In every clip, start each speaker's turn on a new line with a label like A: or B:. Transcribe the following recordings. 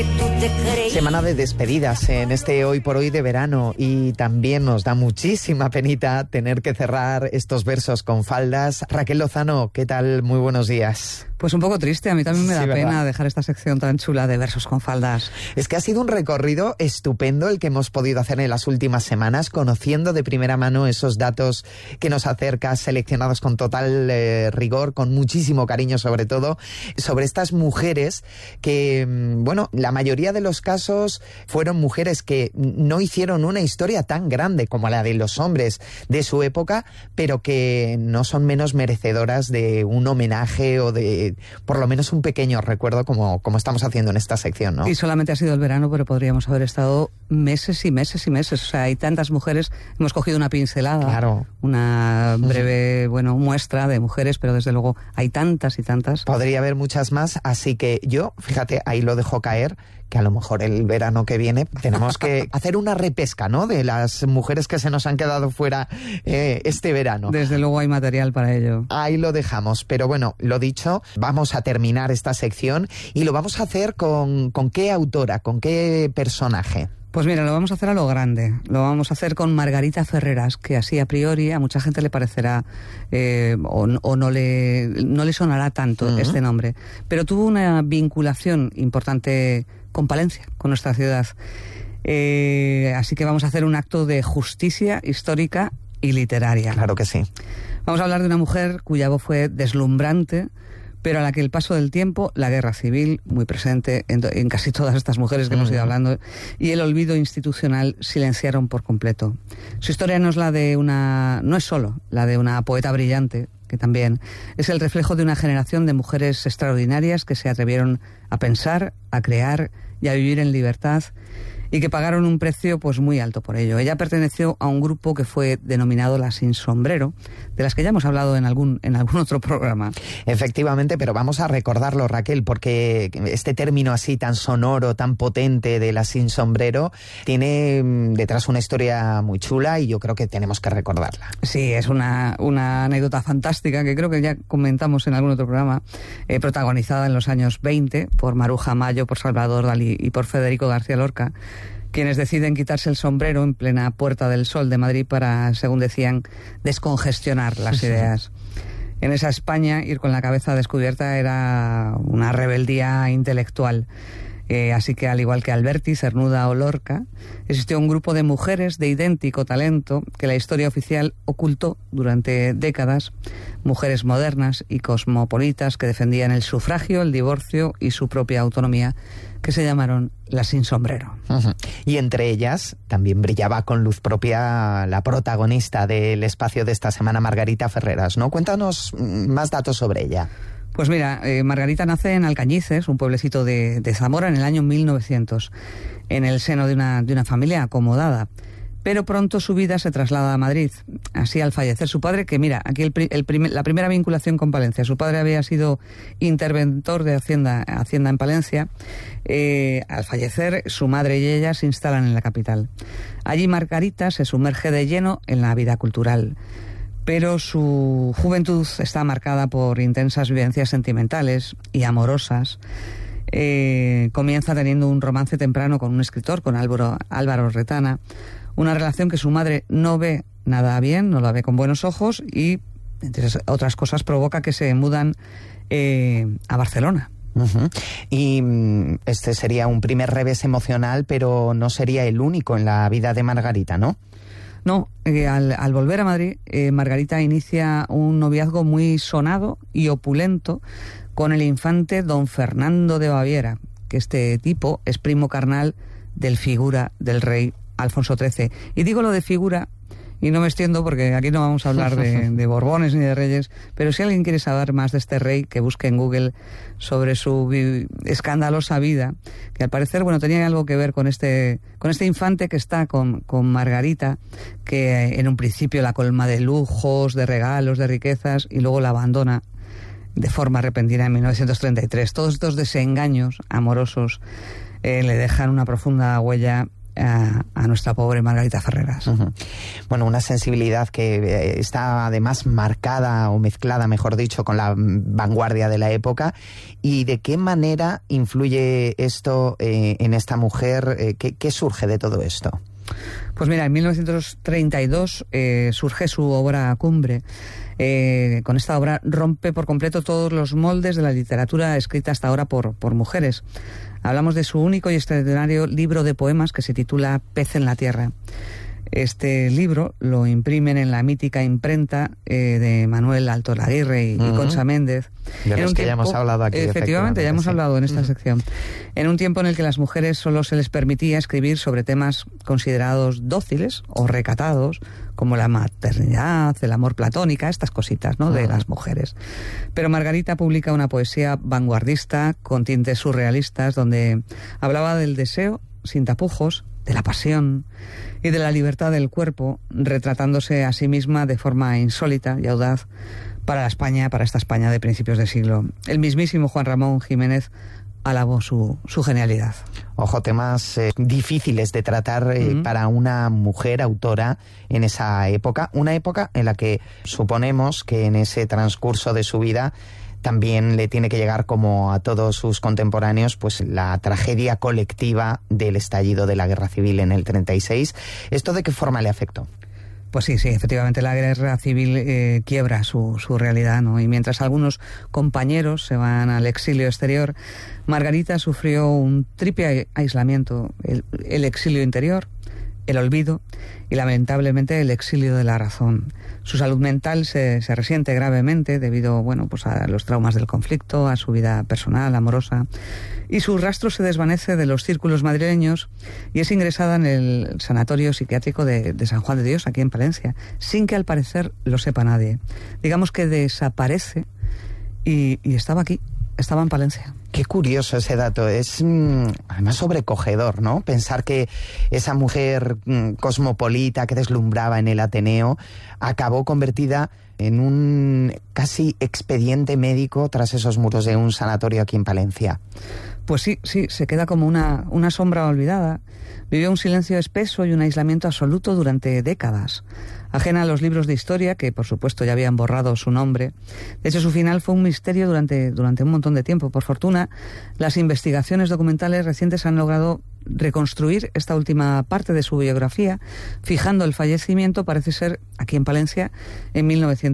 A: Semana de despedidas en este Hoy por Hoy de verano, y también nos da muchísima penita tener que cerrar estos versos con faldas. Raquel Lozano, ¿qué tal? Muy buenos días.
B: Pues un poco triste, a mí también me da
A: ¿verdad?
B: pena dejar esta sección tan chula de versos con faldas.
A: Es que ha sido un recorrido estupendo el que hemos podido hacer en las últimas semanas, conociendo de primera mano esos datos que nos acercas, seleccionados con total rigor, con muchísimo cariño sobre todo, sobre estas mujeres que, bueno, la mayoría de los casos fueron mujeres que no hicieron una historia tan grande como la de los hombres de su época, pero que no son menos merecedoras de un homenaje o de por lo menos un pequeño recuerdo como estamos haciendo en esta sección, ¿no?
B: Y solamente ha sido el verano, pero podríamos haber estado meses y meses y meses. O sea, hay tantas mujeres, hemos cogido una pincelada,
A: claro,
B: una breve, muestra de mujeres, pero desde luego hay tantas y tantas.
A: Podría haber muchas más, así que yo, fíjate, ahí lo dejo caer, que a lo mejor el verano que viene tenemos que hacer una repesca, ¿no?, de las mujeres que se nos han quedado fuera este verano.
B: Desde luego hay material para ello.
A: Ahí lo dejamos, pero bueno, lo dicho, vamos a terminar esta sección y lo vamos a hacer con qué autora, con qué personaje.
B: Pues mira, lo vamos a hacer a lo grande. Lo vamos a hacer con Margarita Ferreras, que así a priori a mucha gente le parecerá o no le sonará tanto este nombre. Pero tuvo una vinculación importante con Palencia, con nuestra ciudad. Así que vamos a hacer un acto de justicia histórica y literaria.
A: Claro que sí.
B: Vamos a hablar de una mujer cuya voz fue deslumbrante, pero a la que el paso del tiempo, la guerra civil, muy presente en casi todas estas mujeres que hemos ido hablando, y el olvido institucional silenciaron por completo. Su historia no es solo la de una poeta brillante, que también es el reflejo de una generación de mujeres extraordinarias que se atrevieron a pensar, a crear y a vivir en libertad, y que pagaron un precio pues muy alto por ello. Ella perteneció a un grupo que fue denominado las Sin Sombrero, de las que ya hemos hablado en algún otro programa.
A: Efectivamente, pero vamos a recordarlo, Raquel, porque este término así tan sonoro, tan potente de las Sin Sombrero, tiene detrás una historia muy chula y yo creo que tenemos que recordarla.
B: Sí, es una anécdota fantástica que creo que ya comentamos en algún otro programa, protagonizada en los años 20 por Maruja Mayo, por Salvador Dalí y por Federico García Lorca, quienes deciden quitarse el sombrero en plena Puerta del Sol de Madrid para, según decían, descongestionar las ideas. En esa España, ir con la cabeza descubierta era una rebeldía intelectual. Así que, al igual que Alberti, Cernuda o Lorca, existió un grupo de mujeres de idéntico talento que la historia oficial ocultó durante décadas, mujeres modernas y cosmopolitas que defendían el sufragio, el divorcio y su propia autonomía, que se llamaron las Sin Sombrero.
A: Y entre ellas también brillaba con luz propia la protagonista del espacio de esta semana, Margarita Ferreras, ¿no? Cuéntanos más datos sobre ella.
B: Pues mira, Margarita nace en Alcañices, un pueblecito de Zamora, en el año 1900, en el seno de una familia acomodada. Pero pronto su vida se traslada a Madrid. Así, al fallecer su padre, que mira, aquí la primera vinculación con Palencia. Su padre había sido interventor de Hacienda en Palencia. Al fallecer, su madre y ella se instalan en la capital. Allí Margarita se sumerge de lleno en la vida cultural. Pero su juventud está marcada por intensas vivencias sentimentales y amorosas. Comienza teniendo un romance temprano con un escritor, con Álvaro Retana, una relación que su madre no ve nada bien, no la ve con buenos ojos y, entre otras cosas, provoca que se mudan a Barcelona.
A: Y este sería un primer revés emocional, pero no sería el único en la vida de Margarita, ¿no?
B: No, al volver a Madrid, Margarita inicia un noviazgo muy sonado y opulento con el infante don Fernando de Baviera, que este tipo es primo carnal del figura del rey Alfonso XIII. Y digo lo de figura, y no me extiendo porque aquí no vamos a hablar de Borbones ni de reyes, pero si alguien quiere saber más de este rey, que busque en Google sobre su escandalosa vida, que al parecer, tenía algo que ver con este infante que está con Margarita, que en un principio la colma de lujos, de regalos, de riquezas, y luego la abandona de forma repentina en 1933. Todos estos desengaños amorosos le dejan una profunda huella a nuestra pobre Margarita Ferreras.
A: Bueno, una sensibilidad que está además marcada o mezclada, mejor dicho, con la vanguardia de la época. ¿Y de qué manera influye esto en esta mujer? ¿Qué surge de todo esto?
B: Pues mira, en 1932 surge su obra cumbre. Con esta obra rompe por completo todos los moldes de la literatura escrita hasta ahora por mujeres. Hablamos de su único y extraordinario libro de poemas que se titula Pez en la Tierra. Este libro lo imprimen en la mítica imprenta de Manuel Alto Laguirre y Concha Méndez.
A: De los que ya hemos hablado aquí.
B: Efectivamente, ya hemos hablado en esta sección. En un tiempo en el que a las mujeres solo se les permitía escribir sobre temas considerados dóciles o recatados, como la maternidad, el amor platónica, estas cositas, ¿no?, de las mujeres. Pero Margarita publica una poesía vanguardista con tintes surrealistas donde hablaba del deseo sin tapujos, de la pasión y de la libertad del cuerpo, retratándose a sí misma de forma insólita y audaz para esta España de principios de siglo. El mismísimo Juan Ramón Jiménez alabó su genialidad.
A: Ojo, temas difíciles de tratar para una mujer autora en esa época, una época en la que suponemos que en ese transcurso de su vida también le tiene que llegar, como a todos sus contemporáneos, pues la tragedia colectiva del estallido de la Guerra Civil en el 36. ¿Esto de qué forma le afectó?
B: Pues sí, efectivamente la Guerra Civil quiebra su realidad, ¿no? Y mientras algunos compañeros se van al exilio exterior, Margarita sufrió un triple aislamiento: el exilio interior, el olvido y lamentablemente el exilio de la razón. Su salud mental se resiente gravemente debido, pues a los traumas del conflicto, a su vida personal, amorosa, y su rastro se desvanece de los círculos madrileños y es ingresada en el sanatorio psiquiátrico de San Juan de Dios, aquí en Palencia, sin que al parecer lo sepa nadie. Digamos que desaparece y estaba aquí. Estaba en Palencia.
A: Qué curioso ese dato. Es además sobrecogedor, ¿no? Pensar que esa mujer cosmopolita que deslumbraba en el Ateneo acabó convertida en un casi expediente médico tras esos muros de un sanatorio aquí en Palencia.
B: Pues sí, se queda como una sombra olvidada. Vivió un silencio espeso y un aislamiento absoluto durante décadas. Ajena a los libros de historia, que por supuesto ya habían borrado su nombre. De hecho, su final fue un misterio durante un montón de tiempo. Por fortuna, las investigaciones documentales recientes han logrado reconstruir esta última parte de su biografía, fijando el fallecimiento, parece ser, aquí en Palencia, en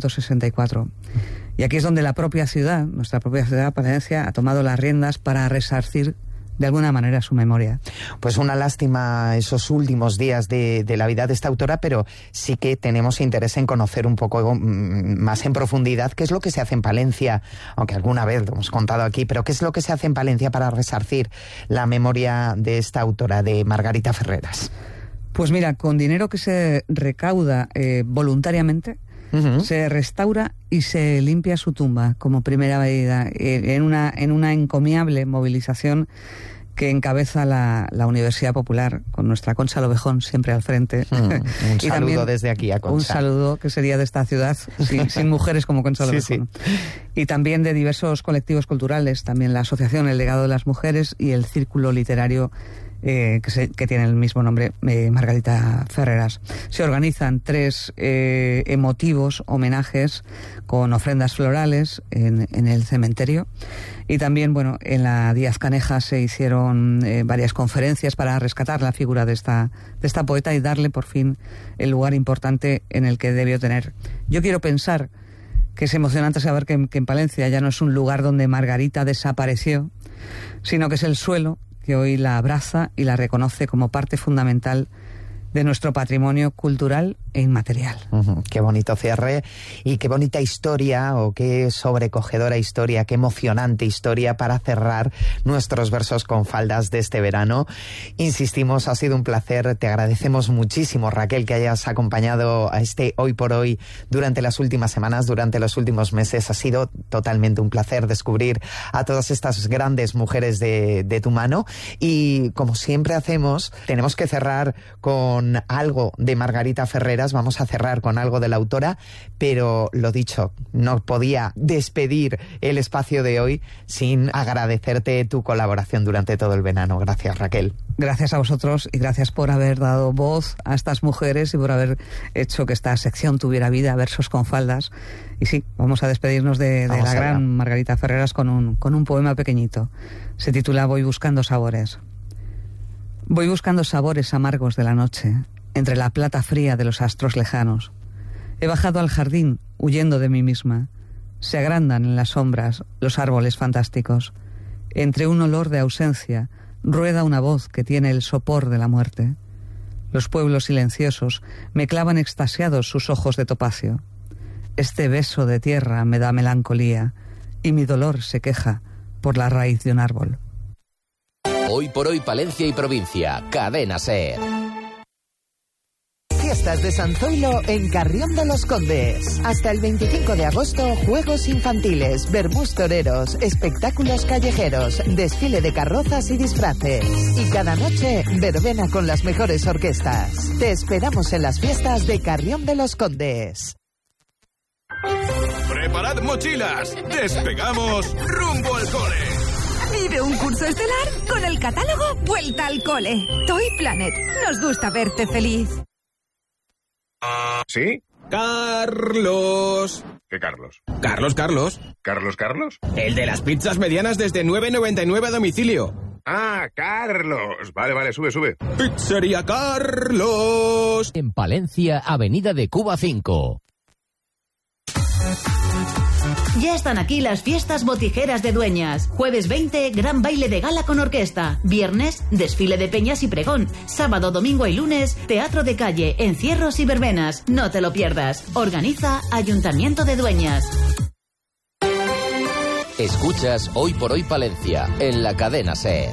B: 1964. Y aquí es donde la propia ciudad, nuestra propia ciudad, Palencia, ha tomado las riendas para resarcir de alguna manera su memoria.
A: Pues una lástima esos últimos días de la vida de esta autora, pero sí que tenemos interés en conocer un poco más en profundidad qué es lo que se hace en Palencia, aunque alguna vez lo hemos contado aquí, pero qué es lo que se hace en Palencia para resarcir la memoria de esta autora, de Margarita Ferreras.
B: Pues mira, con dinero que se recauda voluntariamente, se restaura y se limpia su tumba como primera medida en una encomiable movilización que encabeza la Universidad Popular, con nuestra Concha Lovejón siempre al frente.
A: Un saludo desde aquí a Concha.
B: Un saludo que sería de esta ciudad sin mujeres como Concha Lovejón. Sí. Y también de diversos colectivos culturales, también la Asociación El Legado de las Mujeres y el Círculo Literario que tiene el mismo nombre, Margarita Ferreras. Se organizan 3 emotivos homenajes con ofrendas florales en el cementerio, y también, en la Díaz Caneja se hicieron varias conferencias para rescatar la figura de esta poeta y darle por fin el lugar importante en el que debió tener. Yo quiero pensar que es emocionante saber que en Palencia ya no es un lugar donde Margarita desapareció, sino que es el suelo que hoy la abraza y la reconoce como parte fundamental de nuestro patrimonio cultural e inmaterial.
A: Qué bonito cierre y qué bonita historia, o qué sobrecogedora historia, qué emocionante historia para cerrar nuestros versos con faldas de este verano. Insistimos, ha sido un placer, te agradecemos muchísimo, Raquel, que hayas acompañado a este Hoy por Hoy durante las últimas semanas, durante los últimos meses. Ha sido totalmente un placer descubrir a todas estas grandes mujeres de tu mano, y como siempre hacemos, tenemos que cerrar con con algo de Margarita Ferreras, vamos a cerrar con algo de la autora, pero lo dicho, no podía despedir el espacio de hoy sin agradecerte tu colaboración durante todo el verano. Gracias, Raquel.
B: Gracias a vosotros y gracias por haber dado voz a estas mujeres y por haber hecho que esta sección tuviera vida, Versos con faldas. Y sí, vamos a despedirnos de la gran Margarita Ferreras con un poema pequeñito. Se titula Voy buscando sabores. Voy buscando sabores amargos de la noche, entre la plata fría de los astros lejanos. He bajado al jardín, huyendo de mí misma. Se agrandan en las sombras los árboles fantásticos. Entre un olor de ausencia, rueda una voz que tiene el sopor de la muerte. Los pueblos silenciosos me clavan extasiados sus ojos de topacio. Este beso de tierra me da melancolía y mi dolor se queja por la raíz de un árbol.
C: Hoy por hoy Palencia y provincia, Cadena SER.
A: Fiestas de San Zoilo en Carrión de los Condes. Hasta el 25 de agosto, juegos infantiles, vermús toreros, espectáculos callejeros, desfile de carrozas y disfraces. Y cada noche, verbena con las mejores orquestas. Te esperamos en las fiestas de Carrión de los Condes.
D: ¡Preparad mochilas! ¡Despegamos rumbo al cole!
E: Vive un curso estelar con el catálogo Vuelta al Cole. Toy Planet. Nos gusta verte feliz.
D: ¿Sí?
F: Carlos.
D: ¿Qué Carlos?
F: Carlos.
D: ¿Carlos?
F: El de las pizzas medianas desde 9,99 a domicilio.
D: Ah, Carlos. Vale, sube.
F: Pizzería Carlos.
C: En Palencia, Avenida de Cuba 5.
G: Ya están aquí las fiestas botijeras de Dueñas. Jueves 20, gran baile de gala con orquesta. Viernes, desfile de peñas y pregón. Sábado, domingo y lunes, teatro de calle, encierros y verbenas. No te lo pierdas. Organiza Ayuntamiento de Dueñas.
C: Escuchas Hoy por Hoy Palencia, en la Cadena SER.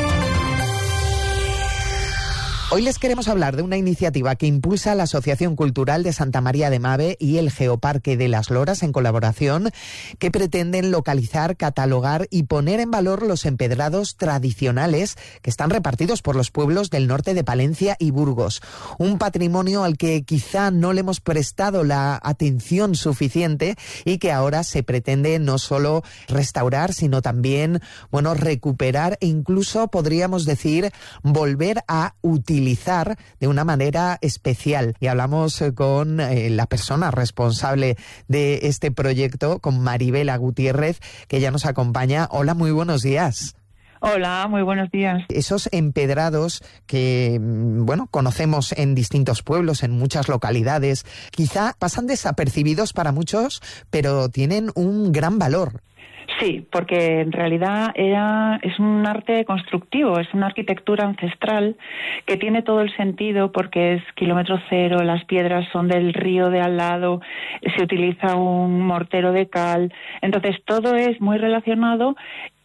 A: Hoy les queremos hablar de una iniciativa que impulsa la Asociación Cultural de Santa María de Mave y el Geoparque de las Loras en colaboración, que pretenden localizar, catalogar y poner en valor los empedrados tradicionales que están repartidos por los pueblos del norte de Palencia y Burgos. Un patrimonio al que quizá no le hemos prestado la atención suficiente y que ahora se pretende no solo restaurar, sino también, recuperar e incluso, podríamos decir, volver a utilizar de una manera especial. Y hablamos con la persona responsable de este proyecto, con Maribela Gutiérrez, que ya nos acompaña. Hola, muy buenos días.
H: Hola, muy buenos días.
A: Esos empedrados que, conocemos en distintos pueblos, en muchas localidades, quizá pasan desapercibidos para muchos, pero tienen un gran valor.
H: Sí, porque en realidad es un arte constructivo, es una arquitectura ancestral que tiene todo el sentido porque es kilómetro cero, las piedras son del río de al lado, se utiliza un mortero de cal, entonces todo es muy relacionado.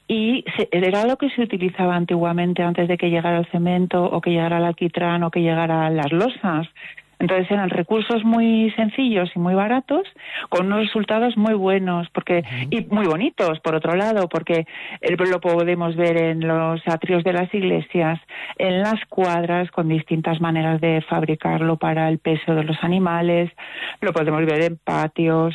H: Y era lo que se utilizaba antiguamente antes de que llegara el cemento o que llegara el alquitrán o que llegaran las losas. Entonces eran recursos muy sencillos y muy baratos, con unos resultados muy buenos y muy bonitos, por otro lado, porque lo podemos ver en los atrios de las iglesias, en las cuadras, con distintas maneras de fabricarlo para el peso de los animales, lo podemos ver en patios,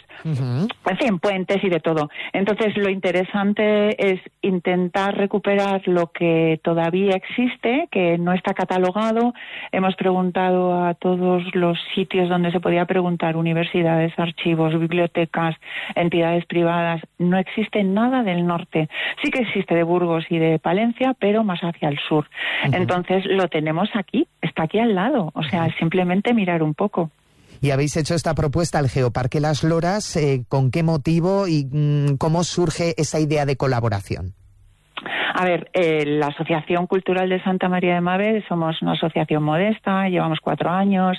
H: en fin, puentes y de todo. Entonces lo interesante es intentar recuperar lo que todavía existe, que no está catalogado. Hemos preguntado a todos los sitios donde se podía preguntar, universidades, archivos, bibliotecas, entidades privadas. No existe nada del norte. Sí que existe de Burgos y de Palencia, pero más hacia el sur. Entonces lo tenemos aquí, está aquí al lado. O sea, es simplemente mirar un poco.
A: Y habéis hecho esta propuesta al Geoparque Las Loras. ¿Con qué motivo y cómo surge esa idea de colaboración?
H: A ver, la Asociación Cultural de Santa María de Mave somos una asociación modesta, llevamos 4 años,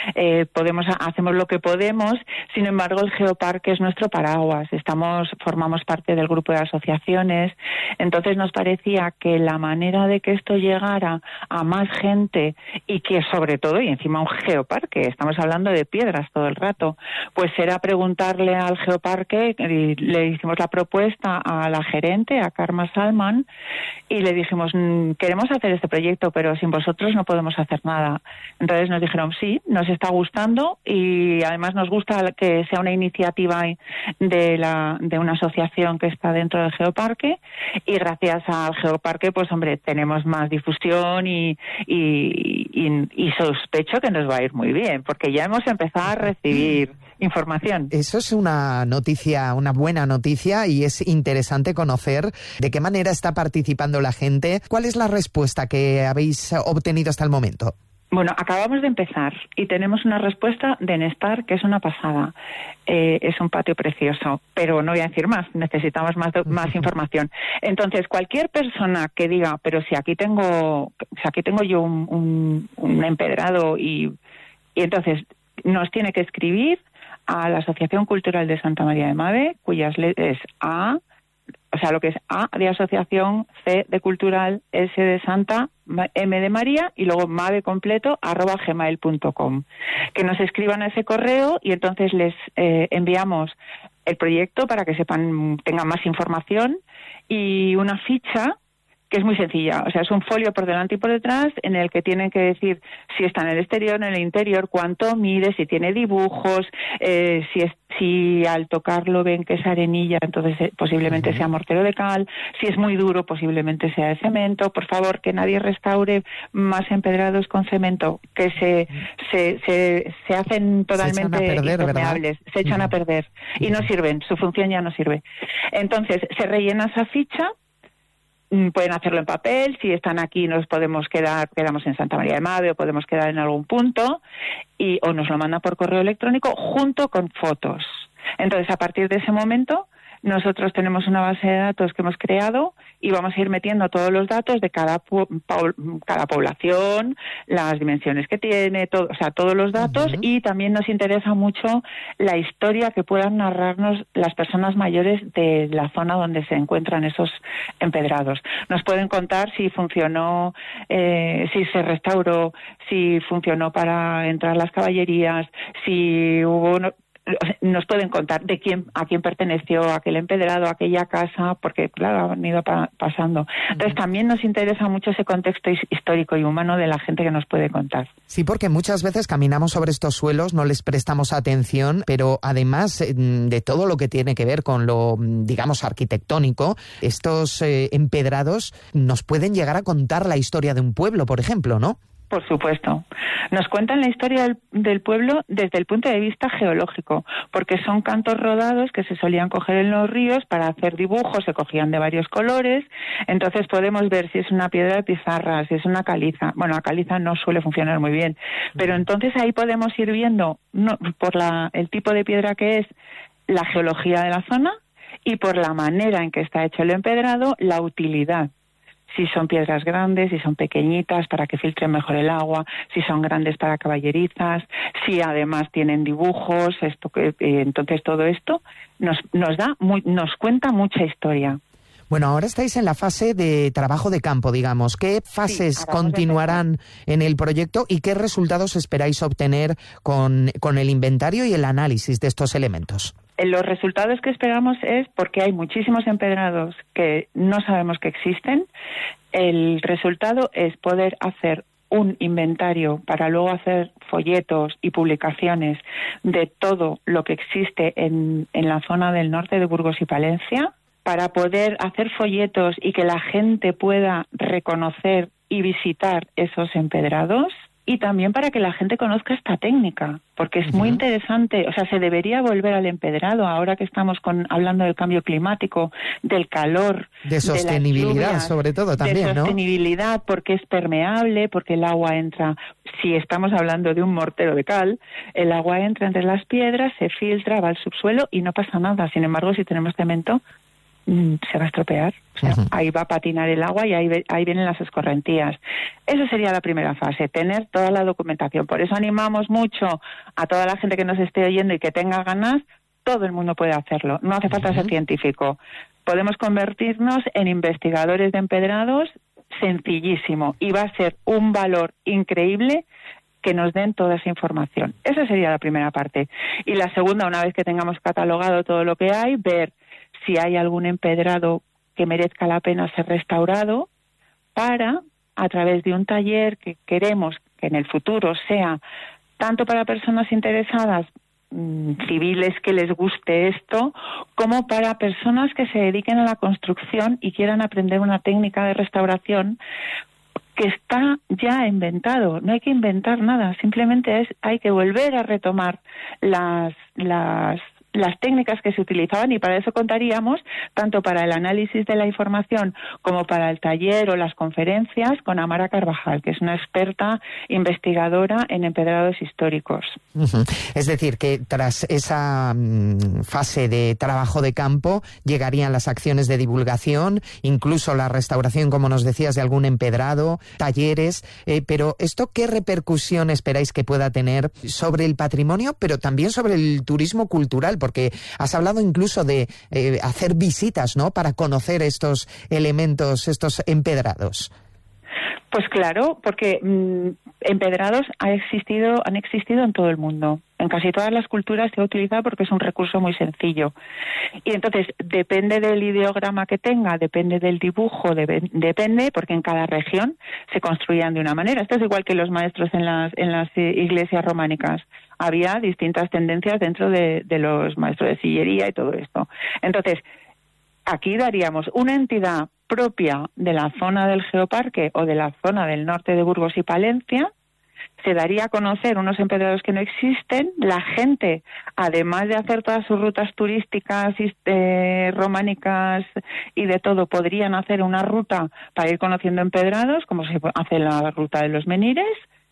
H: hacemos lo que podemos, sin embargo el Geoparque es nuestro paraguas, formamos parte del grupo de asociaciones, entonces nos parecía que la manera de que esto llegara a más gente y que sobre todo, y encima un geoparque, estamos hablando de piedras todo el rato, pues era preguntarle al Geoparque, y le hicimos la propuesta a la gerente, a Karma Salman, y le dijimos, queremos hacer este proyecto, pero sin vosotros no podemos hacer nada. Entonces nos dijeron, sí, nos está gustando y además nos gusta que sea una iniciativa de una asociación que está dentro del Geoparque, y gracias al Geoparque, pues hombre, tenemos más difusión y sospecho que nos va a ir muy bien, porque ya hemos empezado a recibir información.
A: Eso es una noticia, una buena noticia, y es interesante conocer de qué manera está participando la gente. ¿Cuál es la respuesta que habéis obtenido hasta el momento?
H: Bueno, acabamos de empezar y tenemos una respuesta de Nestar que es una pasada. Es un patio precioso, pero no voy a decir más, necesitamos más información. Entonces, cualquier persona que diga, pero si aquí tengo yo un empedrado y entonces nos tiene que escribir a la Asociación Cultural de Santa María de Mave, cuyas letras es A, o sea, lo que es A de asociación, C de cultural, S de Santa, M de María y luego Mave completo @gmail.com. Que nos escriban a ese correo y entonces les enviamos el proyecto para que tengan más información y una ficha que es muy sencilla, o sea, es un folio por delante y por detrás en el que tienen que decir si está en el exterior, en el interior, cuánto mide, si tiene dibujos, si al tocarlo ven que es arenilla, entonces posiblemente sea mortero de cal, si es muy duro, posiblemente sea de cemento. Por favor, que nadie restaure más empedrados con cemento, que se hacen totalmente impermeables, se echan a perder y no sirven, su función ya no sirve. Entonces, se rellena esa ficha. Pueden hacerlo en papel, si están aquí quedamos en Santa María de Mave o podemos quedar en algún punto, o nos lo mandan por correo electrónico junto con fotos. Entonces, a partir de ese momento, nosotros tenemos una base de datos que hemos creado y vamos a ir metiendo todos los datos de cada población, las dimensiones que tiene, todos los datos, y también nos interesa mucho la historia que puedan narrarnos las personas mayores de la zona donde se encuentran esos empedrados. Nos pueden contar si funcionó, si se restauró, si funcionó para entrar las caballerías, si hubo... Nos pueden contar a quién perteneció aquel empedrado, aquella casa, porque claro, han ido pasando. Entonces también nos interesa mucho ese contexto histórico y humano de la gente que nos puede contar.
A: Sí, porque muchas veces caminamos sobre estos suelos, no les prestamos atención, pero además de todo lo que tiene que ver con lo, digamos, arquitectónico, estos empedrados nos pueden llegar a contar la historia de un pueblo, por ejemplo, ¿no?
H: Por supuesto. Nos cuentan la historia del pueblo desde el punto de vista geológico, porque son cantos rodados que se solían coger en los ríos para hacer dibujos, se cogían de varios colores, entonces podemos ver si es una piedra de pizarra, si es una caliza. Bueno, la caliza no suele funcionar muy bien, pero entonces ahí podemos ir viendo por el tipo de piedra que es, la geología de la zona y por la manera en que está hecho el empedrado, la utilidad. Si son piedras grandes, si son pequeñitas para que filtren mejor el agua, si son grandes para caballerizas, si además tienen dibujos, entonces todo esto nos cuenta mucha historia.
A: Bueno, ahora estáis en la fase de trabajo de campo, digamos. ¿Qué fases continuarán en el proyecto y qué resultados esperáis obtener con el inventario y el análisis de estos elementos?
H: Los resultados que esperamos es, porque hay muchísimos empedrados que no sabemos que existen, el resultado es poder hacer un inventario para luego hacer folletos y publicaciones de todo lo que existe en la zona del norte de Burgos y Palencia, para poder hacer folletos y que la gente pueda reconocer y visitar esos empedrados, y también para que la gente conozca esta técnica, porque es muy interesante. O sea, se debería volver al empedrado ahora que estamos hablando del cambio climático, del calor,
A: de sostenibilidad, de las lluvias, sobre todo también, ¿no? De
H: sostenibilidad, porque es permeable, porque el agua entra. Si estamos hablando de un mortero de cal, el agua entra entre las piedras, se filtra, va al subsuelo y no pasa nada. Sin embargo, si tenemos cemento, se va a estropear, o sea, ahí va a patinar el agua y ahí vienen las escorrentías. Eso sería la primera fase, tener toda la documentación. Por eso animamos mucho a toda la gente que nos esté oyendo y que tenga ganas. Todo el mundo puede hacerlo, no hace falta ser científico. Podemos convertirnos en investigadores de empedrados, sencillísimo, y va a ser un valor increíble que nos den toda esa información. Esa sería la primera parte. Y la segunda, una vez que tengamos catalogado todo lo que hay, ver si hay algún empedrado que merezca la pena ser restaurado, para, a través de un taller que queremos que en el futuro sea tanto para personas interesadas, civiles que les guste esto, como para personas que se dediquen a la construcción y quieran aprender una técnica de restauración que está ya inventado. No hay que inventar nada, simplemente hay que volver a retomar las técnicas que se utilizaban, y para eso contaríamos, tanto para el análisis de la información como para el taller o las conferencias, con Amara Carvajal, que es una experta investigadora en empedrados históricos.
A: Es decir, que tras esa fase de trabajo de campo llegarían las acciones de divulgación, incluso la restauración, como nos decías, de algún empedrado, talleres, pero ¿esto qué repercusión esperáis que pueda tener sobre el patrimonio, pero también sobre el turismo cultural? Porque has hablado incluso de hacer visitas, ¿no?, para conocer estos elementos, estos empedrados.
H: Pues claro, porque empedrados han existido en todo el mundo. En casi todas las culturas se ha utilizado porque es un recurso muy sencillo. Y entonces, depende del ideograma que tenga, depende del dibujo, depende, porque en cada región se construían de una manera. Esto es igual que los maestros en las iglesias románicas. Había distintas tendencias dentro de los maestros de sillería y todo esto. Entonces, aquí daríamos una entidad propia de la zona del Geoparque o de la zona del norte de Burgos y Palencia. Se daría a conocer unos empedrados que no existen. La gente, además de hacer todas sus rutas turísticas románicas y de todo, podrían hacer una ruta para ir conociendo empedrados, como se hace la ruta de los Menires,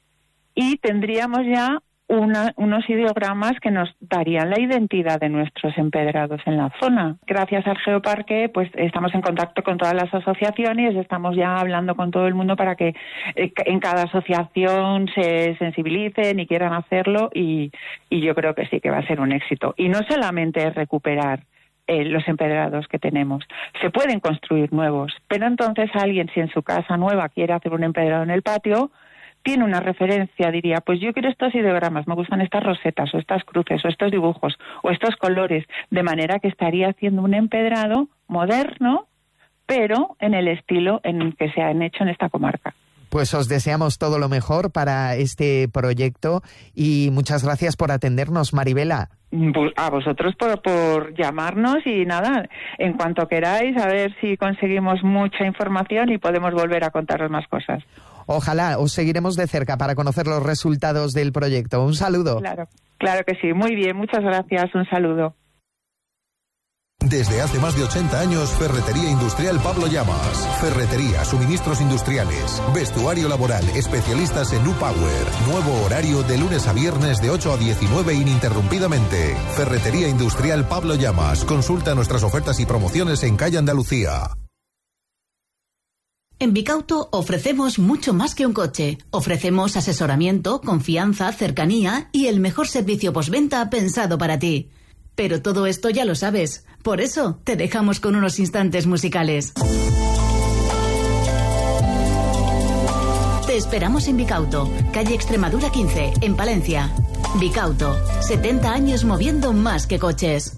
H: y tendríamos ya unos ideogramas que nos darían la identidad de nuestros empedrados en la zona. Gracias al Geoparque, pues estamos en contacto con todas las asociaciones, estamos ya hablando con todo el mundo para que en cada asociación se sensibilicen y quieran hacerlo, y yo creo que sí que va a ser un éxito. Y no solamente es recuperar los empedrados que tenemos, se pueden construir nuevos, pero entonces alguien, si en su casa nueva quiere hacer un empedrado en el patio, tiene una referencia, diría, pues yo quiero estos ideogramas, me gustan estas rosetas o estas cruces o estos dibujos o estos colores, de manera que estaría haciendo un empedrado moderno, pero en el estilo en el que se han hecho en esta comarca.
A: Pues os deseamos todo lo mejor para este proyecto y muchas gracias por atendernos, Maribela.
H: A vosotros por llamarnos, y nada, en cuanto queráis, a ver si conseguimos mucha información y podemos volver a contaros más cosas.
A: Ojalá, os seguiremos de cerca para conocer los resultados del proyecto. Un saludo.
H: Claro que sí. Muy bien, muchas gracias. Un saludo.
I: Desde hace más de 80 años, Ferretería Industrial Pablo Llamas. Ferretería, suministros industriales, vestuario laboral, especialistas en U-Power. Nuevo horario de lunes a viernes de 8 a 19 ininterrumpidamente. Ferretería Industrial Pablo Llamas. Consulta nuestras ofertas y promociones en Calle Andalucía.
G: En Bicauto ofrecemos mucho más que un coche. Ofrecemos asesoramiento, confianza, cercanía y el mejor servicio postventa pensado para ti. Pero todo esto ya lo sabes. Por eso te dejamos con unos instantes musicales. Te esperamos en Bicauto, calle Extremadura 15, en Palencia. Bicauto, 70 años moviendo más que coches.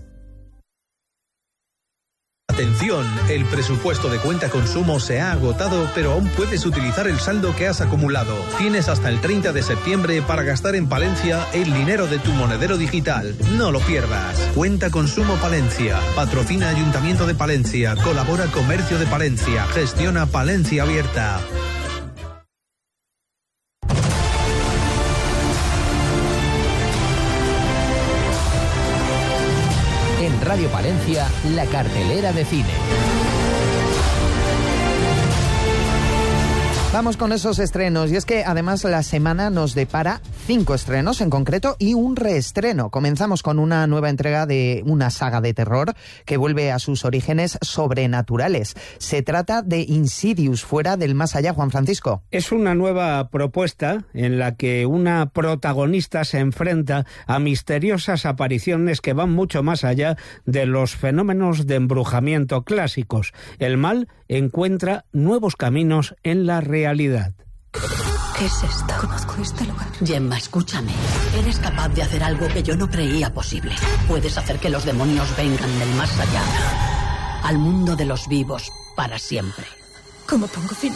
J: Atención, el presupuesto de cuenta consumo se ha agotado, pero aún puedes utilizar el saldo que has acumulado. Tienes hasta el 30 de septiembre para gastar en Palencia el dinero de tu monedero digital. No lo pierdas. Cuenta Consumo Palencia. Patrocina Ayuntamiento de Palencia. Colabora Comercio de Palencia. Gestiona Palencia Abierta.
C: En Radio Palencia, la cartelera de cine.
A: Vamos con esos estrenos, y es que además la semana nos depara 5 estrenos en concreto y un reestreno. Comenzamos con una nueva entrega de una saga de terror que vuelve a sus orígenes sobrenaturales. Se trata de Insidious, fuera del más allá, Juan Francisco.
K: Es una nueva propuesta en la que una protagonista se enfrenta a misteriosas apariciones que van mucho más allá de los fenómenos de embrujamiento clásicos. El mal encuentra nuevos caminos en la realidad.
L: ¿Qué es esto? Conozco este lugar.
M: Gemma, escúchame. Eres capaz de hacer algo que yo no creía posible. Puedes hacer que los demonios vengan del más allá. al mundo de los vivos para siempre.
L: ¿Cómo pongo fin